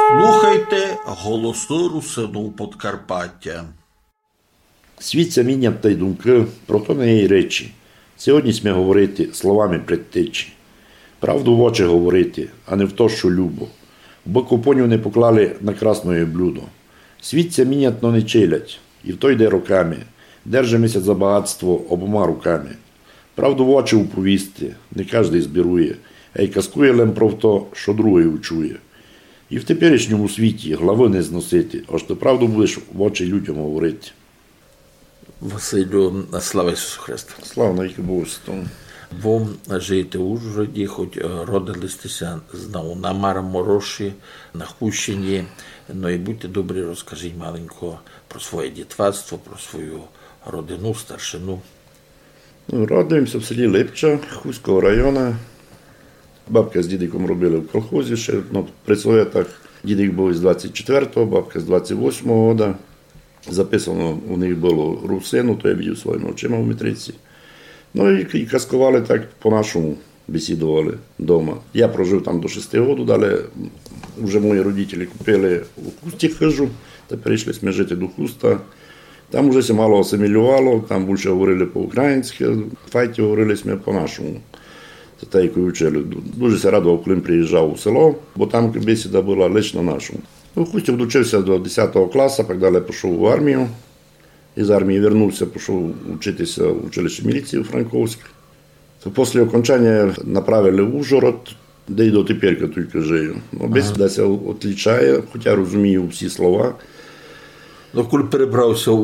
Слухайте голоси русину Подкарпаття. Світ це міння та й думки, про то не є й речі. Сьогодні смє говорити словами предтечі. Правду в очі говорити, а не в то, що любо. Бо купонів не поклали на красне блюдо. Світ це мінять, но не челять, і в то йде роками. Держимося за багатство обома руками. Правду в очі уповісти, не кожний збірує, а й казкує лем про то, що другий учує. І в теперішньому світі глави не зносити, аж ти правду будеш в очі людям говорити. Василю, слава Ісусу Христу. Слава навіки Богу Святому. Ви живете в Ужгороді, хоч родилися на Марамороші, на Хущині. Ну і будьте добрі, розкажіть маленько про своє дітвацтво, про свою родину, старшину. Родився в селі Липча, Хуського району. Бабка з дідиком робили в колхозі ще, при Советах. Дідик був з 24-го, бабка з 28-го року. Записано у них було русину, то я бачив своїми очима в метриці. Ну і казкували так по-нашому, бесідували вдома. Я прожив там до 6 років, далі вже мої родителі купили у Хусті хижу, та перейшли ми жити до Хуста. Там вже все мало асимілювало, там більше говорили по-українськи, в файті говорили ми по-нашому. Це те, яку вчили. Дуже се радував, коли приїжджав у село, бо там бесіда була лише на нашому. У Хусті вдучився до 10 класу, так далі пішов в армію. Із армії вернувся, пішов вчитися в училище міліції у Франковську. Після окончання направили в Ужгород, де й до тепер тільки живу. Бесіда се відрізняє, хоча розумію всі слова. Ну, коли перебрався